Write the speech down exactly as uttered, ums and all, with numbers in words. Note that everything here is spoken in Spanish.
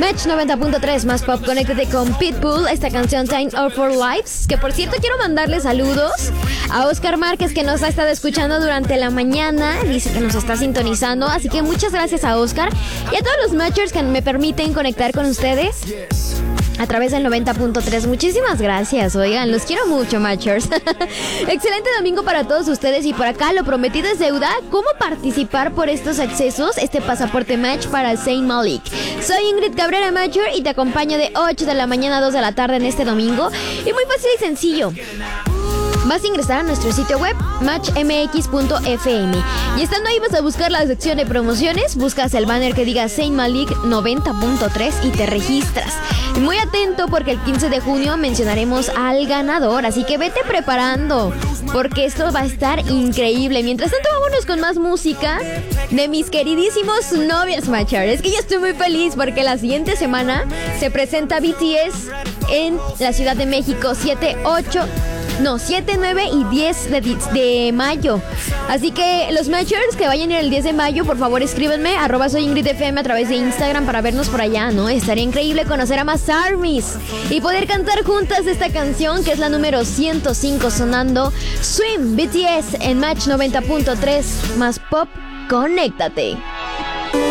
Match noventa punto tres más pop, conéctate con Pitbull, esta canción Time of Our Lives, que por cierto quiero mandarle saludos a Oscar Márquez, que nos ha estado escuchando durante la mañana, dice que nos está sintonizando, así que muchas gracias a Oscar y a todos los matchers que me permiten conectar con ustedes a través del noventa punto tres. Muchísimas gracias, oigan, los quiero mucho, matchers. Excelente domingo para todos ustedes y por acá lo prometido es deuda. ¿Cómo participar por estos accesos, este pasaporte match para Zayn Malik? Soy Ingrid Cabrera, matcher, y te acompaño de ocho de la mañana a dos de la tarde en este domingo. Y muy fácil y sencillo. Vas a ingresar a nuestro sitio web match m x punto f m y estando ahí vas a buscar la sección de promociones, buscas el banner que diga Zayn Malik noventa punto tres y te registras. Y muy atento porque el quince de junio mencionaremos al ganador, así que vete preparando porque esto va a estar increíble. Mientras tanto, vámonos con más música de mis queridísimos novias matcher. Es que ya estoy muy feliz porque la siguiente semana se presenta B T S en la Ciudad de México, siete, ocho... No, siete, nueve y diez de, de mayo. Así que los matchers que vayan el diez de mayo, por favor escríbanme, arroba soy Ingrid F M a través de Instagram para vernos por allá, ¿no? Estaría increíble conocer a más ARMYs y poder cantar juntas esta canción que es la número ciento cinco sonando. Swim, B T S en Match noventa punto tres más pop, conéctate.